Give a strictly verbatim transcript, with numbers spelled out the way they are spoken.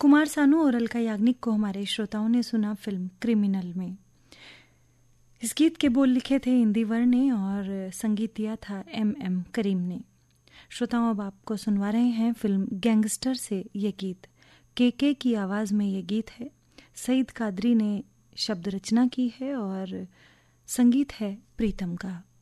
कुमार सानू और अलका याग्निक को हमारे श्रोताओं ने सुना फिल्म क्रिमिनल में। इस गीत के बोल लिखे थे इंदिवर ने और संगीत दिया था एम एम करीम ने। श्रोताओं, अब आपको सुनवा रहे हैं फिल्म गैंगस्टर से ये गीत। के के की आवाज़ में ये गीत है। सईद कादरी ने शब्द रचना की है और संगीत है प्रीतम का।